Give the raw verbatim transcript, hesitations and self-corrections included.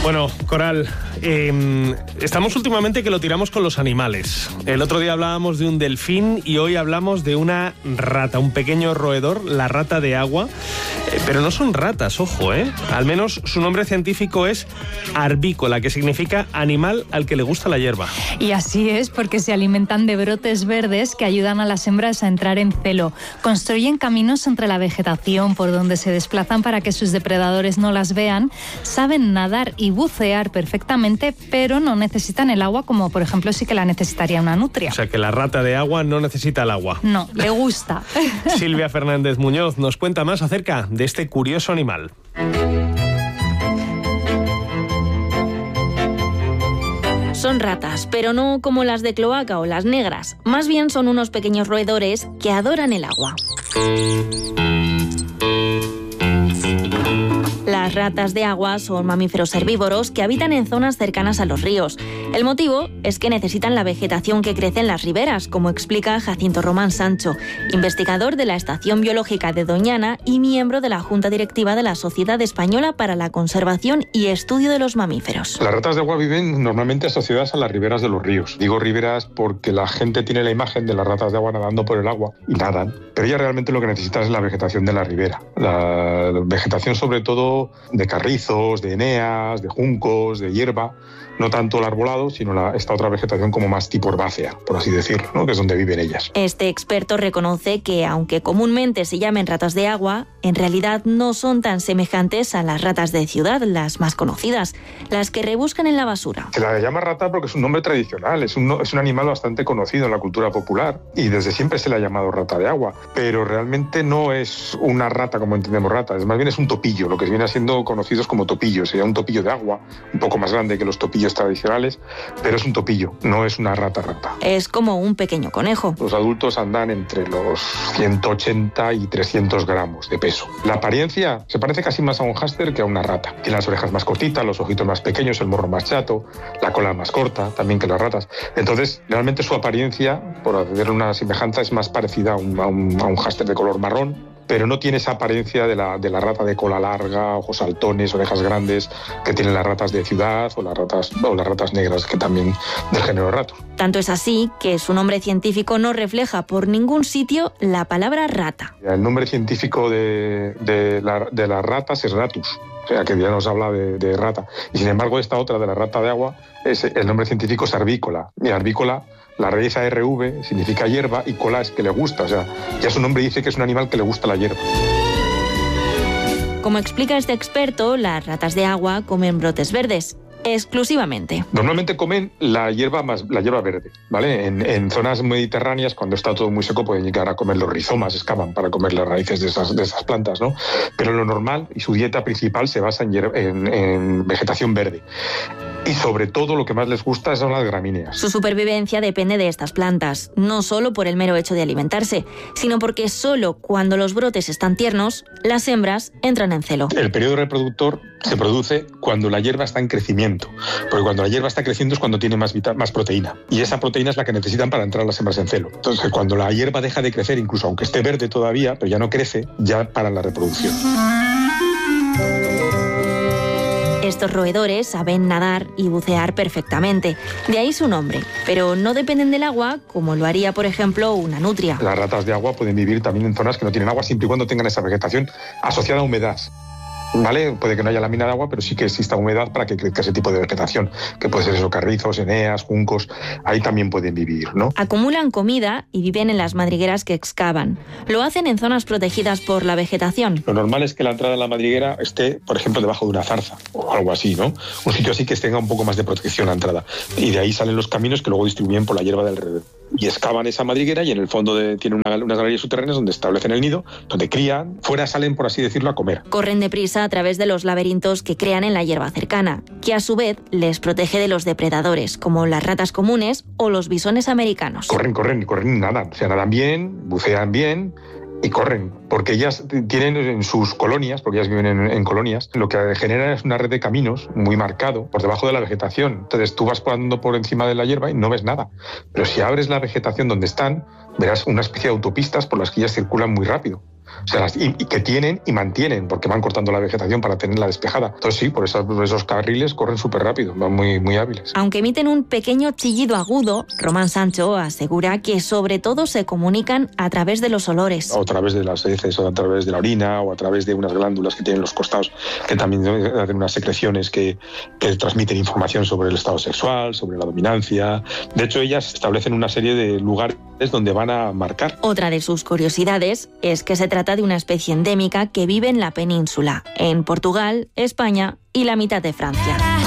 Bueno, Coral, eh, estamos últimamente que lo tiramos con los animales. El otro día hablábamos de un delfín y hoy hablamos de una rata, un pequeño roedor, la rata de agua. Eh, pero no son ratas, ojo, ¿eh? Al menos su nombre científico es arbícola, que significa animal al que le gusta la hierba. Y así es, porque se alimentan de brotes verdes que ayudan a las hembras a entrar en celo. Construyen caminos entre la vegetación por donde se desplazan para que sus depredadores no las vean. Saben nadar y bucear perfectamente, pero no necesitan el agua como, por ejemplo, sí que la necesitaría una nutria. O sea, que la rata de agua no necesita el agua. No, le gusta. Silvia Fernández Muñoz nos cuenta más acerca de este curioso animal. Son ratas, pero no como las de cloaca o las negras. Más bien son unos pequeños roedores que adoran el agua. Las ratas de agua son mamíferos herbívoros que habitan en zonas cercanas a los ríos. El motivo es que necesitan la vegetación que crece en las riberas, como explica Jacinto Román Sancho, investigador de la Estación Biológica de Doñana y miembro de la Junta Directiva de la Sociedad Española para la Conservación y Estudio de los Mamíferos. Las ratas de agua viven normalmente asociadas a las riberas de los ríos. Digo riberas porque la gente tiene la imagen de las ratas de agua nadando por el agua y nadan, pero ellas realmente lo que necesitan es la vegetación de la ribera. La vegetación sobre todo de carrizos, de eneas, de juncos, de hierba, no tanto el arbolado, sino la, esta otra vegetación como más tipo herbácea, por así decirlo, ¿no? Que es donde viven ellas. Este experto reconoce que, aunque comúnmente se llamen ratas de agua, en realidad no son tan semejantes a las ratas de ciudad, las más conocidas, las que rebuscan en la basura. Se la llama rata porque es un nombre tradicional, es un, es un animal bastante conocido en la cultura popular y desde siempre se le ha llamado rata de agua, pero realmente no es una rata como entendemos rata, es más bien es un topillo, lo que viene siendo conocidos como topillos, sería un topillo de agua, un poco más grande que los topillos tradicionales, pero es un topillo, no es una rata rata. Es como un pequeño conejo. Los adultos andan entre los ciento ochenta y trescientos gramos de peso. La apariencia se parece casi más a un hámster que a una rata. Tiene las orejas más cortitas, los ojitos más pequeños, el morro más chato, la cola más corta, también que las ratas. Entonces, realmente su apariencia, por hacer una semejanza, es más parecida a un, a un, a un hámster de color marrón, pero no tiene esa apariencia de la, de la rata de cola larga, ojos saltones, orejas grandes, que tienen las ratas de ciudad o las ratas, o las ratas negras, que también del género rato. Tanto es así que su nombre científico no refleja por ningún sitio la palabra rata. El nombre científico de, de, la, de las ratas es ratus, o sea que ya nos habla de, de rata. Y sin embargo esta otra de la rata de agua, es, el nombre científico es arbícola. Y arbícola, la raíz A R V significa hierba y cola es que le gusta, o sea, ya su nombre dice que es un animal que le gusta la hierba. Como explica este experto, las ratas de agua comen brotes verdes, exclusivamente. Normalmente comen la hierba más la hierba verde, ¿vale? En, en zonas mediterráneas, cuando está todo muy seco, pueden llegar a comer los rizomas, excavan para comer las raíces de esas, de esas plantas, ¿no? Pero lo normal y su dieta principal se basa en, hierba, en, en vegetación verde. Y sobre todo lo que más les gusta son las gramíneas. Su supervivencia depende de estas plantas, no solo por el mero hecho de alimentarse, sino porque solo cuando los brotes están tiernos, las hembras entran en celo. El periodo reproductor se produce cuando la hierba está en crecimiento, porque cuando la hierba está creciendo es cuando tiene más, vita- más proteína, y esa proteína es la que necesitan para entrar las hembras en celo. Entonces, cuando la hierba deja de crecer, incluso aunque esté verde todavía, pero ya no crece, ya para la reproducción. Estos roedores saben nadar y bucear perfectamente, de ahí su nombre, pero no dependen del agua como lo haría, por ejemplo, una nutria. Las ratas de agua pueden vivir también en zonas que no tienen agua, siempre y cuando tengan esa vegetación asociada a humedad. ¿Vale? Puede que no haya lámina de agua, pero sí que exista humedad para que crezca ese tipo de vegetación, que puede ser eso, carrizos, eneas, juncos, ahí también pueden vivir, ¿no? Acumulan comida y viven en las madrigueras que excavan. Lo hacen en zonas protegidas por la vegetación. Lo normal es que la entrada a la madriguera esté, por ejemplo, debajo de una zarza o algo así, ¿no? Un sitio así que tenga un poco más de protección la entrada. Y de ahí salen los caminos que luego distribuyen por la hierba de alrededor. Y excavan esa madriguera y en el fondo de, tienen una, unas galerías subterráneas donde establecen el nido, donde crían, fuera salen, por así decirlo, a comer. Corren deprisa a través de los laberintos que crean en la hierba cercana, que a su vez les protege de los depredadores, como las ratas comunes o los bisones americanos. Corren, corren, corren y nadan. O sea, nadan bien, bucean bien y corren, porque ellas tienen en sus colonias, porque ellas viven en, en colonias, lo que generan es una red de caminos muy marcado por debajo de la vegetación. Entonces tú vas pasando por encima de la hierba y no ves nada. Pero si abres la vegetación donde están, verás una especie de autopistas por las que ellas circulan muy rápido. O sea, las, y, y que tienen y mantienen, porque van cortando la vegetación para tenerla despejada. Entonces sí, por, esa, por esos carriles corren súper rápido, van muy, muy hábiles. Aunque emiten un pequeño chillido agudo, Román Sancho asegura que sobre todo se comunican a través de los olores. O a través de las heces, o a través de la orina, o a través de unas glándulas que tienen los costados, que también hacen unas secreciones que, que transmiten información sobre el estado sexual, sobre la dominancia. De hecho, ellas establecen una serie de lugares donde van a marcar. Otra de sus curiosidades es que se trata de una especie endémica que vive en la península, en Portugal, España y la mitad de Francia.